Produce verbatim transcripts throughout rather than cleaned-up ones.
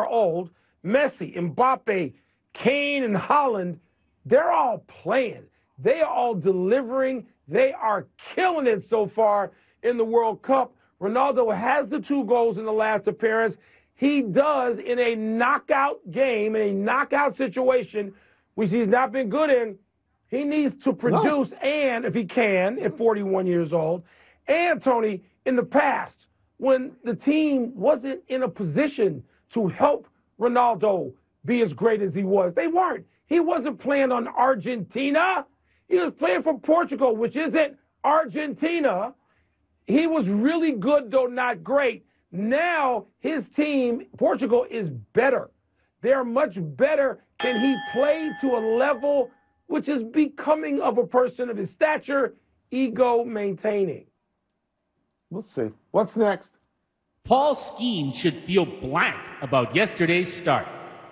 old. Messi, Mbappe, Kane, and Haaland, they're all playing. They are all delivering. They are killing it so far in the World Cup. Ronaldo has the two goals in the last appearance. He does in a knockout game, in a knockout situation, which he's not been good in. He needs to produce, no. and if he can, at forty-one years old, and, Tony, in the past, when the team wasn't in a position to help Ronaldo be as great as he was, they weren't. He wasn't playing on Argentina. He was playing for Portugal, which isn't Argentina. He was really good, though not great. Now his team, Portugal, is better. They're much better. Can he play to a level which is becoming of a person of his stature, ego maintaining? We'll see. What's next? Paul Skeens should feel blank about yesterday's start.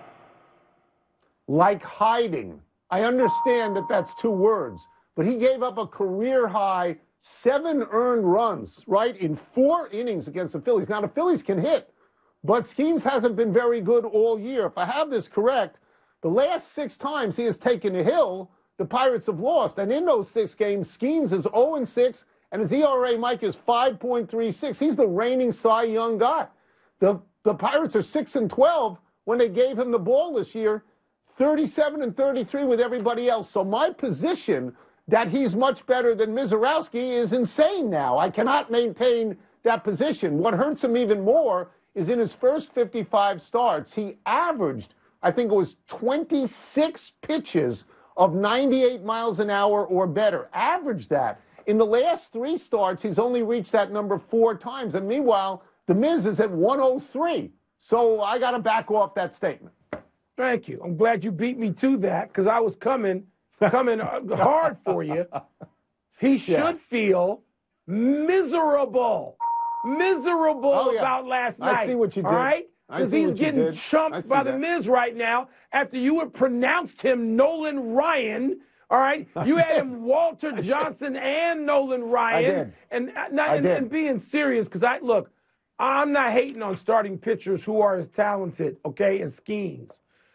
Like hiding. I understand that that's two words, but he gave up a career-high seven earned runs, right, in four innings against the Phillies. Now, the Phillies can hit, but Skeens hasn't been very good all year. If I have this correct, the last six times he has taken a hill, the Pirates have lost. And in those six games, Skeens is oh and six, and his E R A, Mike, is five point three six. He's the reigning Cy Young guy. The, the Pirates are six and twelve when they gave him the ball this year, thirty-seven and thirty-three with everybody else. So my position that he's much better than Mizorowski is insane now. I cannot maintain that position. What hurts him even more is in his first fifty-five starts, he averaged, I think it was twenty-six pitches of ninety-eight miles an hour or better. Averaged that. In the last three starts, he's only reached that number four times. And meanwhile, the Miz is at one oh three. So I got to back off that statement. Thank you. I'm glad you beat me to that because I was coming coming hard for you. He should yeah. feel miserable. Miserable oh, yeah. about last night. I see what you did. All right? Because he's getting chumped by the that. Miz right now after you had pronounced him Nolan Ryan. All right? You had him Walter Johnson and Nolan Ryan. I did. And, not, I and, did. and being serious, because I look, I'm not hating on starting pitchers who are as talented, okay, as Skeens.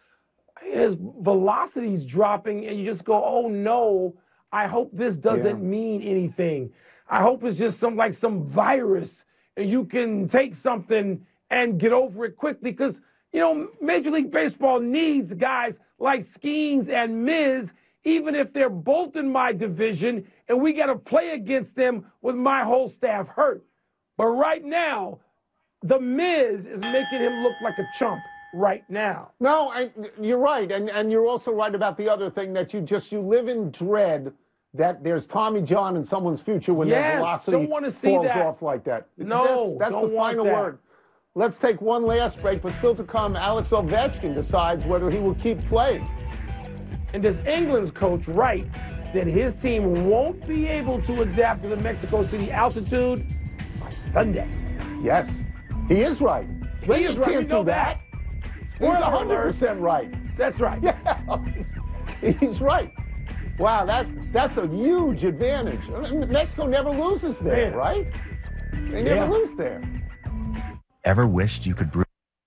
His velocity's dropping, and you just go, oh, no, I hope this doesn't yeah. mean anything. I hope it's just some like some virus, and you can take something and get over it quickly because, you know, Major League Baseball needs guys like Skeens and Miz, even if they're both in my division, and we got to play against them with my whole staff hurt. But right now, the Miz is making him look like a chump. Right now. No, I, you're right, and and you're also right about the other thing that you just you live in dread that there's Tommy John in someone's future when yes, their velocity don't want to see falls that. off like that. No, that's, that's don't the want final that. word. Let's take one last break, but still to come, Alex Ovechkin decides whether he will keep playing. And does England's coach right that his team won't be able to adapt to the Mexico City altitude by Sunday? Yes, he is right. He is right. Can't do that. He's one hundred percent right. That's right. Yeah, he's right. Wow, that, that's a huge advantage. Mexico never loses there, Man. right? They never yeah. lose there. Ever wished you could brew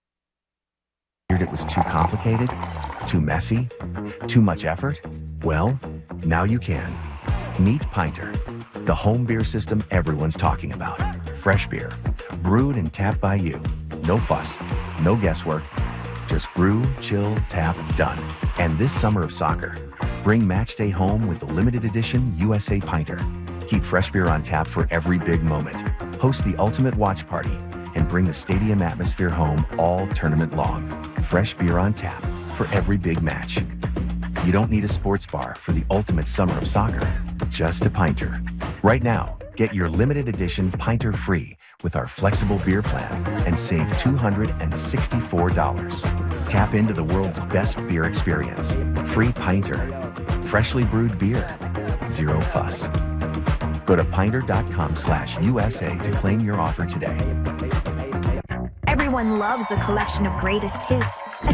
it was too complicated, too messy, too much effort? Well, now you can. Meet Pinter, the home beer system everyone's talking about. Fresh beer, brewed and tapped by you. No fuss, no guesswork. Just brew, chill, tap, done. And this summer of soccer, bring match day home with the limited edition U S A Pinter. Keep fresh beer on tap for every big moment. Host the ultimate watch party and bring the stadium atmosphere home all tournament long. Fresh beer on tap for every big match. You don't need a sports bar for the ultimate summer of soccer, just a Pinter. Right now, get your limited edition Pinter free with our flexible beer plan and save two hundred sixty-four dollars. Tap into the world's best beer experience. Free Pinter. Freshly brewed beer. Zero fuss. Go to pinter.com slash USA to claim your offer today. Everyone loves a collection of greatest hits.